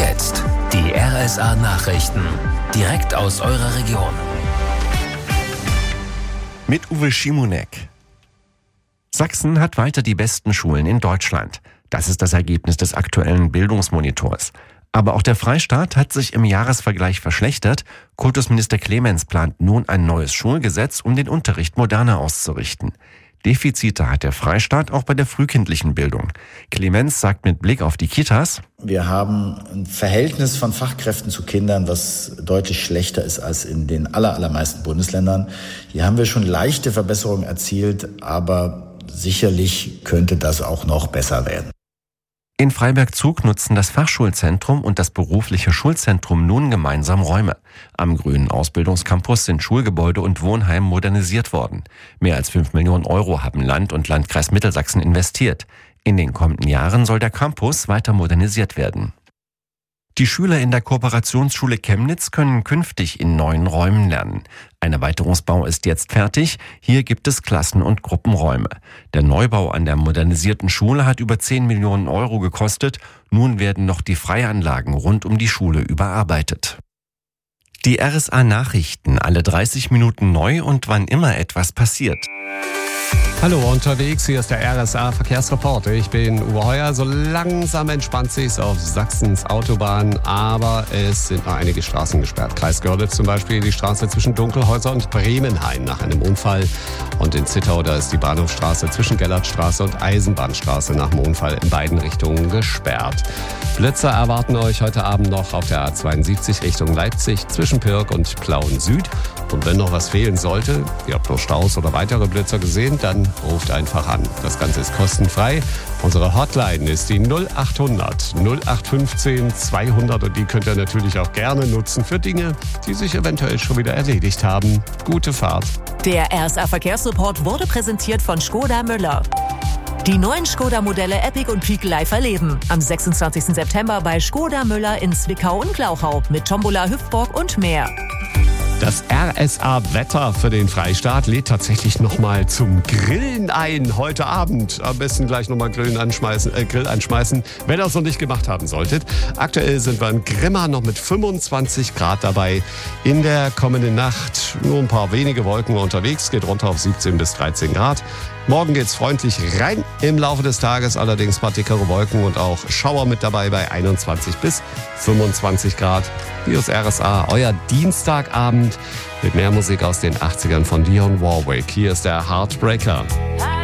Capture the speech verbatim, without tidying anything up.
jetzt die R S A-Nachrichten, direkt aus eurer Region. Mit Uwe Schimonek. Sachsen hat weiter die besten Schulen in Deutschland. Das ist das Ergebnis des aktuellen Bildungsmonitors. Aber auch der Freistaat hat sich im Jahresvergleich verschlechtert. Kultusminister Clemens plant nun ein neues Schulgesetz, um den Unterricht moderner auszurichten. Defizite hat der Freistaat auch bei der frühkindlichen Bildung. Clemens sagt mit Blick auf die Kitas: Wir haben ein Verhältnis von Fachkräften zu Kindern, was deutlich schlechter ist als in den aller, allermeisten Bundesländern. Hier haben wir schon leichte Verbesserungen erzielt, aber sicherlich könnte das auch noch besser werden. In Freiberg-Zug nutzen das Fachschulzentrum und das berufliche Schulzentrum nun gemeinsam Räume. Am grünen Ausbildungscampus sind Schulgebäude und Wohnheim modernisiert worden. Mehr als fünf Millionen Euro haben Land und Landkreis Mittelsachsen investiert. In den kommenden Jahren soll der Campus weiter modernisiert werden. Die Schüler in der Kooperationsschule Chemnitz können künftig in neuen Räumen lernen. Ein Erweiterungsbau ist jetzt fertig. Hier gibt es Klassen- und Gruppenräume. Der Neubau an der modernisierten Schule hat über zehn Millionen Euro gekostet. Nun werden noch die Freianlagen rund um die Schule überarbeitet. Die R S A-Nachrichten, alle dreißig Minuten neu und wann immer etwas passiert. Hallo, unterwegs, hier ist der R S A-Verkehrsreport. Ich bin Uwe Heuer. So langsam entspannt sich's auf Sachsens Autobahn, aber es sind noch einige Straßen gesperrt. Kreis Görlitz zum Beispiel, die Straße zwischen Dunkelhäuser und Bremenhain nach einem Unfall. Und in Zittau, da ist die Bahnhofstraße zwischen Gellertstraße und Eisenbahnstraße nach dem Unfall in beiden Richtungen gesperrt. Blitzer erwarten euch heute Abend noch auf der A zweiundsiebzig Richtung Leipzig zwischen Pirk und Plauen Süd. Und wenn noch was fehlen sollte, ihr habt noch Staus oder weitere Blitzer gesehen, dann ruft einfach an. Das Ganze ist kostenfrei. Unsere Hotline ist die null acht hundert null acht fünfzehn zweihundert und die könnt ihr natürlich auch gerne nutzen für Dinge, die sich eventuell schon wieder erledigt haben. Gute Fahrt. Der R S A-Verkehrsreport wurde präsentiert von Skoda Müller. Die neuen Skoda-Modelle Epic und Peak live erleben. Am sechsundzwanzigsten September bei Skoda Müller in Zwickau und Glauchau mit Tombola, Hüpfburg und mehr. Das R S A-Wetter für den Freistaat lädt tatsächlich nochmal zum Grillen ein heute Abend. Am besten gleich nochmal Grillen anschmeißen, äh, Grill anschmeißen, wenn ihr es noch nicht gemacht haben solltet. Aktuell sind wir in Grimma noch mit fünfundzwanzig Grad dabei. In der kommenden Nacht nur ein paar wenige Wolken unterwegs, geht runter auf siebzehn bis dreizehn Grad. Morgen geht's freundlich rein im Laufe des Tages, allerdings ein paar dickere Wolken und auch Schauer mit dabei bei einundzwanzig bis fünfundzwanzig Grad. Hier ist R S A, euer Dienstagabend mit mehr Musik aus den achtzigern von Dionne Warwick. Hier ist der Heartbreaker.